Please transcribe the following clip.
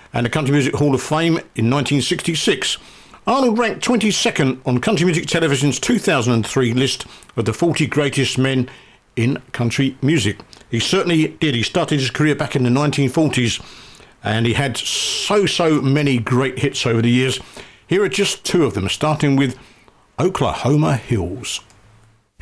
and the Country Music Hall of Fame in 1966. Arnold ranked 22nd on Country Music Television's 2003 list of the 40 greatest men in country music. He certainly did. He started his career back in the 1940s, and he had so many great hits over the years. Here are just two of them, starting with Oklahoma Hills.